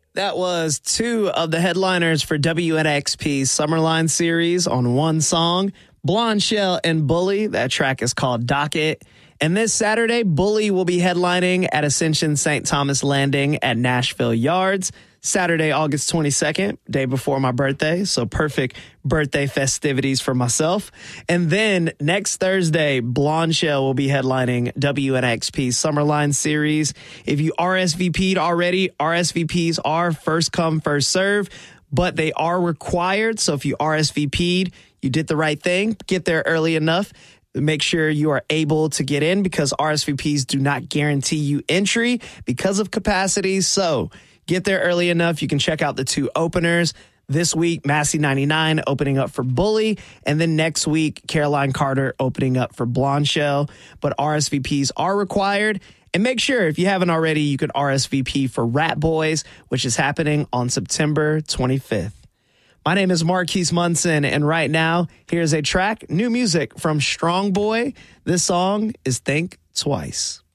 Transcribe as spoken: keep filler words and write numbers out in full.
That was two of the headliners for W N X P's Summerline series on one song, Blonde Shell and Bully. That track is called Docket. And this Saturday, Bully will be headlining at Ascension Saint Thomas Landing at Nashville Yards. Saturday, August twenty-second, day before my birthday. So perfect birthday festivities for myself. And then next Thursday, Blonde Shell will be headlining W N X P's Summerline series. If you R S V P'd already, R S V Ps are first come, first serve, but they are required. So if you R S V P'd, you did the right thing. Get there early enough. Make sure you are able to get in because R S V Ps do not guarantee you entry because of capacity. So get there early enough. You can check out the two openers. This week, Massey ninety-nine opening up for Bully. And then next week, Caroline Carter opening up for Blonde Shell. But R S V Ps are required. And make sure, if you haven't already, you can R S V P for Rat Boys, which is happening on September twenty-fifth. My name is Marquise Munson, and right now, here's a track, new music from Strong Boy. This song is Think Twice.